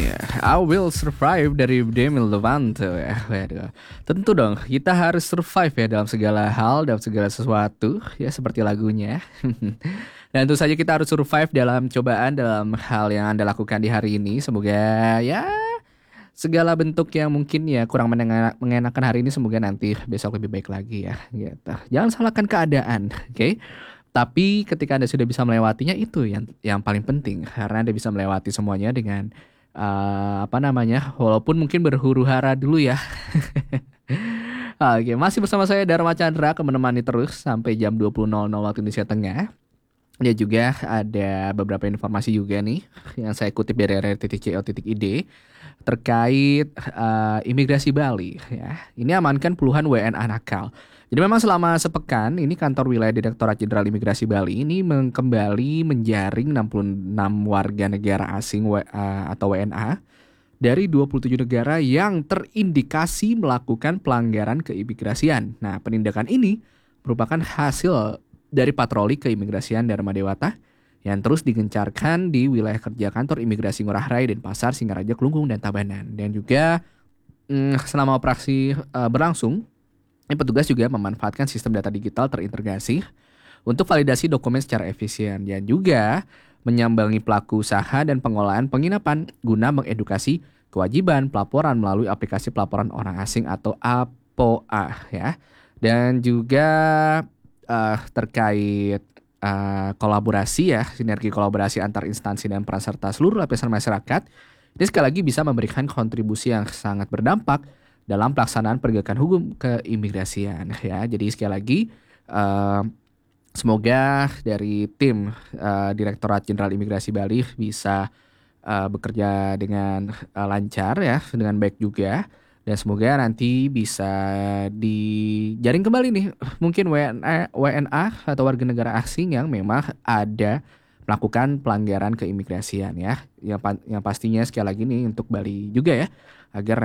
I will survive dari Demi Lovato ya. Waduh. Tentu dong, kita harus survive ya dalam segala hal, dalam segala sesuatu ya seperti lagunya. Dan tentu saja kita harus survive dalam cobaan, dalam hal yang Anda lakukan di hari ini. Semoga ya segala bentuk yang mungkin ya kurang mengenakan hari ini, semoga nanti besok lebih baik lagi ya gitu. Jangan salahkan keadaan, oke? Tapi ketika Anda sudah bisa melewatinya, itu yang paling penting, karena Anda bisa melewati semuanya dengan apa namanya, walaupun mungkin berhuru-hara dulu ya. Oke, masih bersama saya Dharma Chandra, akan menemani terus sampai jam 20.00 waktu Indonesia Tengah. Dia juga ada beberapa informasi juga nih yang saya kutip dari rr.co.id terkait imigrasi Bali ya. Ini amankan puluhan WNA nakal. Jadi memang selama sepekan ini kantor wilayah Direktorat Jenderal Imigrasi Bali ini kembali menjaring 66 warga negara asing atau WNA dari 27 negara yang terindikasi melakukan pelanggaran keimigrasian. Nah, penindakan ini merupakan hasil dari patroli keimigrasian Dharma Dewata yang terus digencarkan di wilayah kerja kantor imigrasi Ngurah Rai, Denpasar, Singaraja, Kelungkung, dan Tabanan. Dan juga selama operasi berlangsung, petugas juga memanfaatkan sistem data digital terintegrasi untuk validasi dokumen secara efisien dan juga menyambangi pelaku usaha dan pengolahan penginapan guna mengedukasi kewajiban pelaporan melalui aplikasi pelaporan orang asing atau APOA ya. Dan juga terkait kolaborasi ya, sinergi kolaborasi antar instansi dan peran serta seluruh lapisan masyarakat. Ini sekali lagi bisa memberikan kontribusi yang sangat berdampak dalam pelaksanaan penegakan hukum keimigrasian ya. Jadi sekali lagi semoga dari tim Direktorat Jenderal Imigrasi Bali bisa bekerja dengan lancar ya, dengan baik juga. Dan semoga nanti bisa dijaring kembali nih mungkin WNA atau warga negara asing yang memang ada melakukan pelanggaran keimigrasian ya. Yang pastinya sekali lagi nih untuk Bali juga ya, agar